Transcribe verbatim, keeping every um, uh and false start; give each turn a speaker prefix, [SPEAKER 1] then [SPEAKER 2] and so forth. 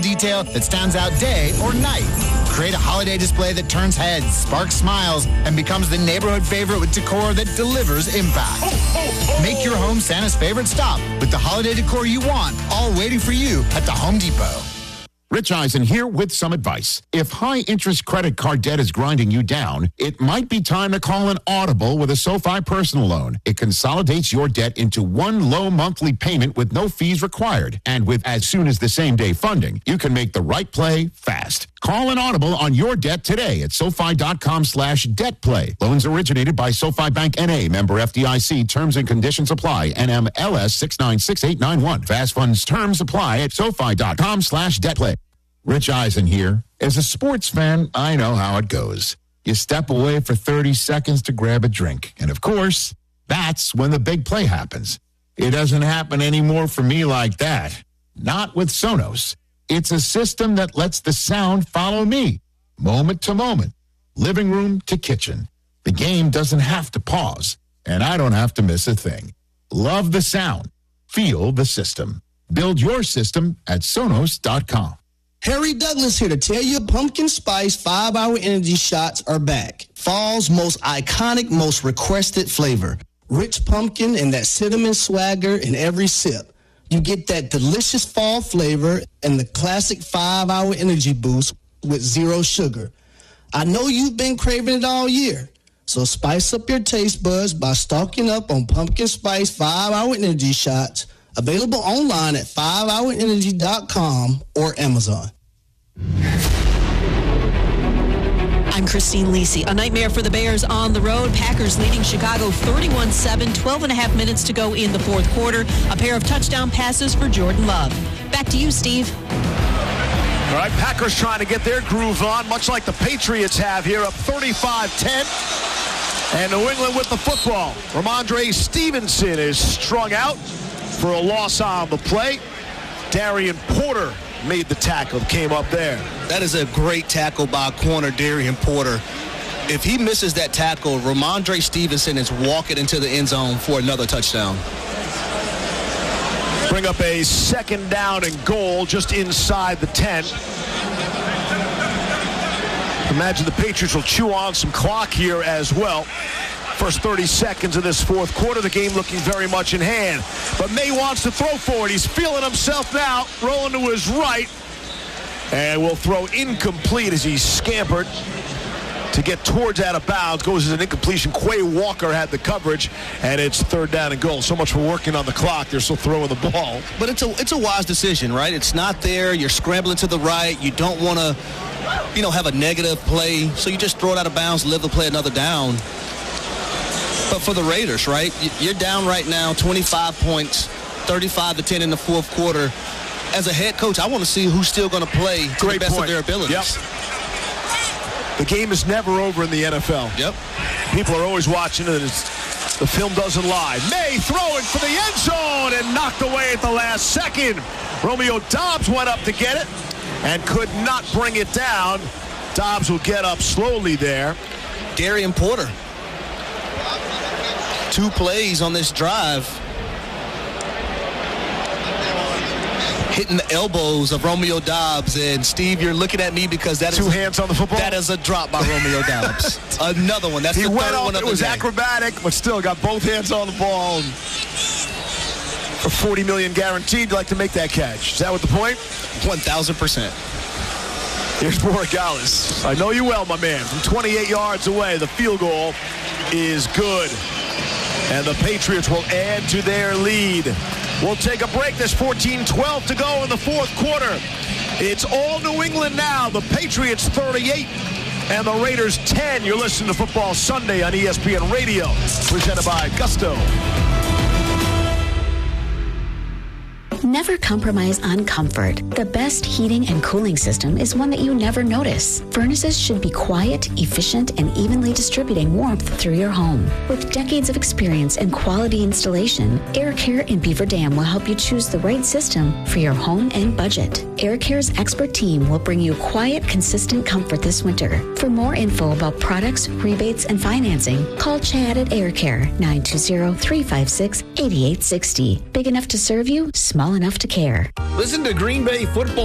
[SPEAKER 1] detail that stands out day or night. Create a holiday display that turns heads, sparks smiles, and becomes the neighborhood favorite with decor that delivers impact. Make your home Santa's favorite stop with the holiday decor you want, all waiting for you at the Home Depot.
[SPEAKER 2] Rich Eisen here with some advice. If high-interest credit card debt is grinding you down, it might be time to call an Audible with a SoFi personal loan. It consolidates your debt into one low monthly payment with no fees required. And with as soon as the same-day funding, you can make the right play fast. Call an Audible on your debt today at SoFi.com slash debt play. Loans originated by SoFi Bank N A, member F D I C. Terms and conditions apply. N M L S six nine six eight nine one. Fast funds terms apply at SoFi.com slash debt play. Rich Eisen here. As a sports fan, I know how it goes. You step away for thirty seconds to grab a drink. And of course, that's when the big play happens. It doesn't happen anymore for me like that. Not with Sonos. It's a system that lets the sound follow me, moment to moment, living room to kitchen. The game doesn't have to pause, and I don't have to miss a thing. Love the sound. Feel the system. Build your system at Sonos dot com.
[SPEAKER 3] Harry Douglas here to tell you pumpkin spice five-hour energy shots are back. Fall's most iconic, most requested flavor. Rich pumpkin and that cinnamon swagger in every sip. You get that delicious fall flavor and the classic five-hour energy boost with zero sugar. I know you've been craving it all year, so spice up your taste buds by stocking up on pumpkin spice five-hour energy shots, available online at five hour energy dot com or Amazon.
[SPEAKER 4] I'm Christine Lisi. A nightmare for the Bears on the road. Packers leading Chicago thirty-one seven, twelve and a half minutes to go in the fourth quarter. A pair of touchdown passes for Jordan Love. Back to you, Steve.
[SPEAKER 5] All right, Packers trying to get their groove on, much like the Patriots have here, up thirty-five ten. And New England with the football. Ramondre Stevenson is strung out for a loss on the play. Darian Porter made the tackle, came up there.
[SPEAKER 3] That is a great tackle by corner Darian Porter. If he misses that tackle, Ramondre Stevenson is walking into the end zone for another touchdown.
[SPEAKER 5] Bring up a second down and goal just inside the ten. Imagine the Patriots will chew on some clock here as well. First thirty seconds of this fourth quarter, the game looking very much in hand. But May wants to throw forward. He's feeling himself now, rolling to his right. And will throw incomplete as he scampered to get towards out of bounds. Goes as an incompletion. Quay Walker had the coverage, and it's third down and goal. So much for working on the clock. They're still throwing the ball.
[SPEAKER 3] But it's a it's a wise decision, right? It's not there. You're scrambling to the right. You don't want to, you know, have a negative play. So you just throw it out of bounds, live to play another down. But for the Raiders, right, you're down right now twenty-five points, thirty-five to ten in the fourth quarter. As a head coach, I want to see who's still going to play to
[SPEAKER 5] Great
[SPEAKER 3] the best
[SPEAKER 5] point.
[SPEAKER 3] of their abilities.
[SPEAKER 5] Yep. The game is never over in the N F L.
[SPEAKER 3] Yep.
[SPEAKER 5] People are always watching it. It's, the film doesn't lie. May throwing for the end zone and knocked away at the last second. Romeo Doubs went up to get it and could not bring it down. Doubs will get up slowly there.
[SPEAKER 3] Darian Porter. Two plays on this drive. Hitting the elbows of Romeo Doubs. And, Steve, you're looking at me because that
[SPEAKER 5] Two
[SPEAKER 3] is...
[SPEAKER 5] hands on the football?
[SPEAKER 3] That is a drop by Romeo Doubs. Another one. That's
[SPEAKER 5] he
[SPEAKER 3] the
[SPEAKER 5] went
[SPEAKER 3] third
[SPEAKER 5] off,
[SPEAKER 3] one of
[SPEAKER 5] it
[SPEAKER 3] the
[SPEAKER 5] was
[SPEAKER 3] day.
[SPEAKER 5] acrobatic, but still got both hands on the ball. For forty million dollars guaranteed, you'd like to make that catch. Is that what the point?
[SPEAKER 3] one thousand percent.
[SPEAKER 5] Here's Borregales. I know you well, my man. From twenty-eight yards away, the field goal is good. And the Patriots will add to their lead. We'll take a break. There's fourteen twelve to go in the fourth quarter. It's all New England now. The Patriots thirty-eight and the Raiders ten. You're listening to Football Sunday on E S P N Radio, presented by Gusto.
[SPEAKER 6] Never compromise on comfort. The best heating and cooling system is one that you never notice. Furnaces should be quiet, efficient, and evenly distributing warmth through your home. With decades of experience and quality installation, Air Care in Beaver Dam will help you choose the right system for your home and budget. Air Care's expert team will bring you quiet, consistent comfort this winter. For more info about products, rebates, and financing, call Chad at Air Care, nine two zero, three five six, eight eight six zero. Big enough to serve you, small enough to care.
[SPEAKER 7] Listen to Green Bay Football